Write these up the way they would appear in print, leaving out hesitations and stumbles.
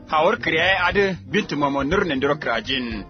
hawar kriya ade bintu mamo nurne ndiro krajin.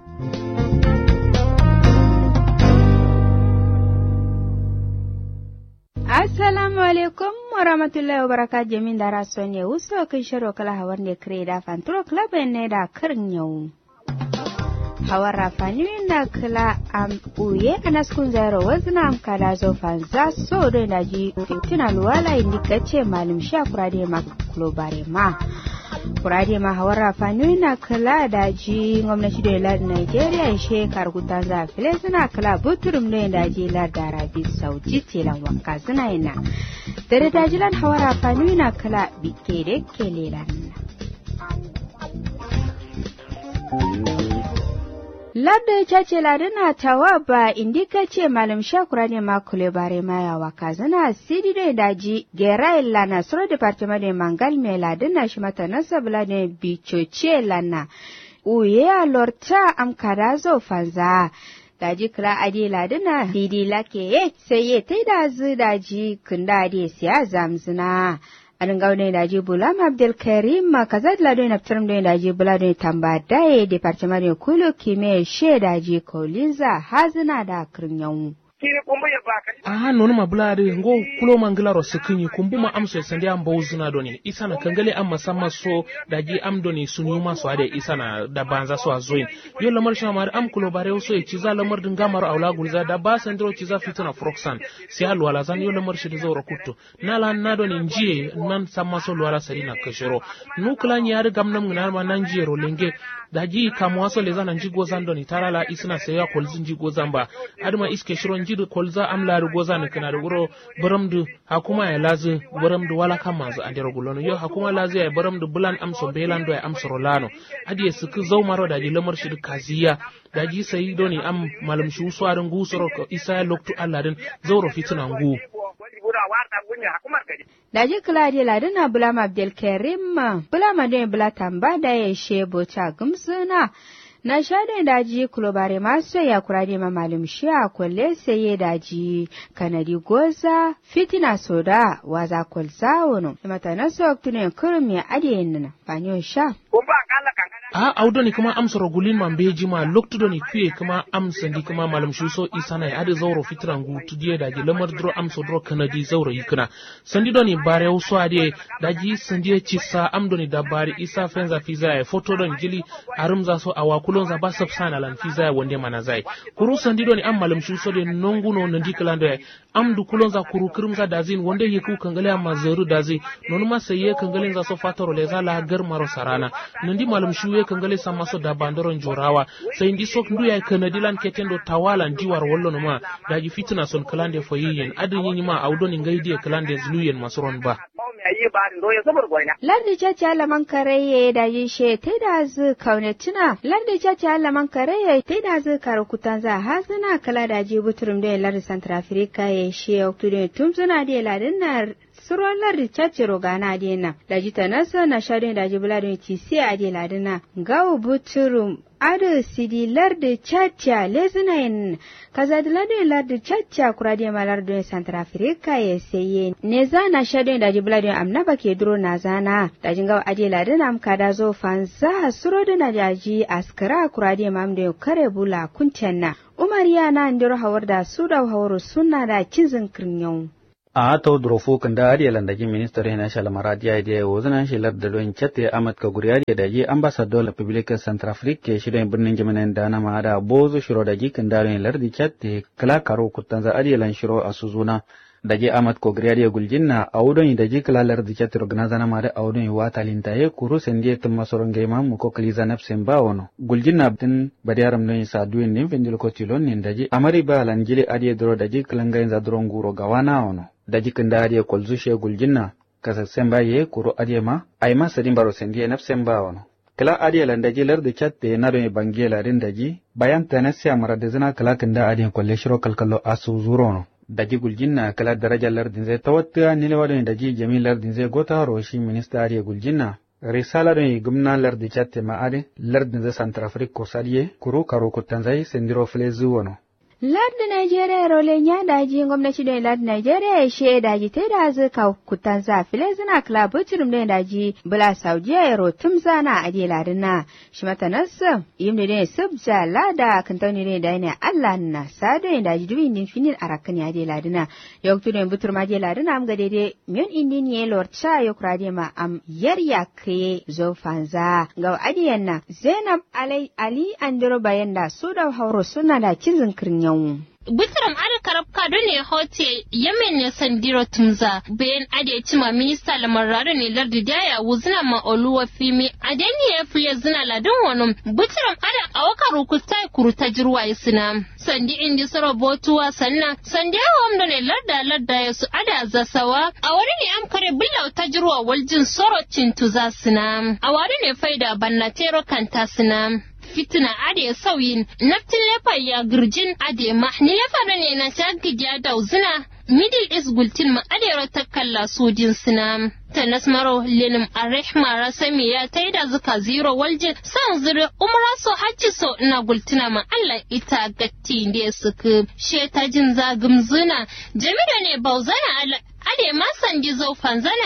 Assalamu alaikum wa rahmatullahi wa barakatuh jamin dara sonye uso kin shiro kala hawar ne kreda fantro club ne da karin yau. Hawar rafani na kala am uye anaskun zairo wazna am kada zo fanza so do daji fitina luwala indikace malum sha kurade ma klobare ma kurade ma hawar rafani na kala daji gwamnati da lar Nigeria shekar gutanza file suna kala buturum ne daji lar Arabi Saudi telan wanka suna ina dare dajilan hawar rafani na kala bike da kelelan Ladda chache ladana tawaba indika ce malam shakura ne makule bare maya waka zana sidi da daji gera lana sura departement de mangal me ladana shi mata nasabla ne bichoche lana uye alorta am kadazo fanza daji kira ade ladana didi lake sai ye taida zu daji kunda ade siya zamzina an gaune daji bulam Abdul Karim kazad lado na ptram do daji bulado tambadaye departement de kulu kime she daji kolinza hazina da kirnyawu nono mabulade ngo kulo mangila ro sekinyi kumbuma amso sende amba uzuna doni isana kangale amma samma so daji am doni sunyuma so ade isana da banza so azoin yo lamar shamar am kulo bare so e ciza lamar dinga maro awla gulza da ba sandro ciza fituna froxan si halu wala zan yo lamar shi zo rokutto nala na doni njiye nan samma so wala sarina kashoro nukla nyaar gamnam ngana ma nanjiro lenge daji kamwaso lezana njigo zandoni tarala isna seya kolzi njigo zamba aduma iske shiron jidu kolza amla rugoza ne kana ruguro baramdu hakuma ya lazu baramdu wala kamazu andero gulono yo hakuma lazu ya baramdu bulan amso belando ya amso rolano adi suku zawmaro daji lamar shi kaziya daji sai doni am malam shu swarin gusoro isa loktu alladin zawro fituna ngu daji kladi ladina bulama Abdul Karim bulama de bulatamba da ya shebo ta gumsuna na shade daji kulobare masu ya kurade ma malum shi a kulle sai daji kanadi goza fitina soda waza kolza wono mata naso tune kurmi adiyen fanyo sha audoni kuma amsoro gulin man beji ma loktudoni kuye kuma amsandi kuma malam shuso isana ya ade zawro fitrangu tudiye daji lamar dro amso dro kanadi zawro yikna sandi doni bare uso ade daji sandi cissa amdoni dabari isa fenza fiza ya foto don jili arumza so awakulon za basap sana lan fiza ya wonde manazai kuru sandi doni am malam shuso de nonguno nandi kalando amdu kulon za kuru kirumza dazin wonde yiku kangale amma zaru dazi nonuma saye kangalen za so fatoro le za la gar maro sarana nandi malam shuye kangale sama so da bandoron jorawa sai ndi sok ndu ya kanadilan ketendo tawala ndiwar wollo no ma daji fitna son kalande foyiyen adin yin ma audoni ngaidi kalande zluyen masron ba lardi chacha alaman kareye daji she teda zu kaunetina lardi chacha alaman kareye teda zu karukutanza hazina kala daji buturum de lardi Central Africa ye she oktude tumzuna de ladinnar surolar ricace rogana dena daji tanasa na shadin daji buladin tisi ade ladina gawo buturum ado sidi lardi chacha lezinain kazadilade lardi chacha kurade malardo Central Africa ye seye neza na shadin daji buladin amnaba ke duro na zana daji gawo ade ladina am kada zo fanza surodina daji askara kurade mamde kare bula kuntenna umariya na ndiro hawarda suda hawru sunna da cinzin kirnyau to drofo kanda ari landaki minister hina shala maradiya ide wozana shilar da don chatte amat ka guriyari da je ambassador la public Central Africa shirin birnin jami'an da na ma da bozo shiro da gikin darin lardi chatte kala karo kutanza ari lan shiro asuzuna da je amat ko guriyari guljinna awdon da je kala lardi chatte organizana ma da awdon wata lintaye kuru sendie tumma soronge mam ko kliza nafsen bawono guljinna tin badiyaram no isa duin nin vendil ko tilon nin da je amari ba lan jile ari dro da je kalanga za dron guro gawana ono daji kanda adiye kolzu shegul jinna kasa semba ye kuro adiye ma ay ma sadin baro sendiye naf semba wono kala adiye lan daji lar de chatte na do bangela rin daji bayan tanasya mara de zina kala kanda adiye kolle shiro kalkallo asu zurono daji guljinna kala daraja lar din zai tawatta ni le wadon daji jamil lar din zai gota roshi minister adiye guljinna risala do gumna lar de chatte ma ade lar din zai Central Africa ko sadiye kuro karo ko tanzai sendiro flezu wono Lardi Nigeria role nya daji gwamnati da Lardi Nigeria she daji ta da zuka kutan za file zina club turum da daji bula Saudiya ro tumzana ade ladina shi mata nasa yimne da subja lada kantani ne da ne Allah na sado daji duwin din finin arakan ya ade ladina yoktu da butur ma ade ladina am gade de men indin ye lord cha yokrade ma am yarya ke zo fanza ga adiyan na Zainab Ali andiro bayanda su da hauro suna da kizin kirnyan Bitiram ada karabka ne hotel Yemen ne sandiro tumza bayan ade cima minista lamarare ne lardi daya wuzina ma oluwa fimi adeni ya fiye zina ladin wani bitiram ada awaka rukutai kuruta jirwa isina sandi indi sorobotuwa sannan sandi awam ne larda ya su ada zasawa a wani ne am kare billau ta jirwa waljin sorocin tuza sina a wani ne faida bannatero kanta sina fitina ade sauyin naftin lefa ya girjin ade ma ni lefa ne na shaggi ya dauzina middle east gultin ma ade ta kalla sojin sina ta nasmaro lenim arrahma rasami ya taida zuka zero waljin san zure umra so hajji so ina gultina ma Allah ita gatti ne suka shetajin zagum zuna jami'a ne bauzana ade ma sanji zo fanzana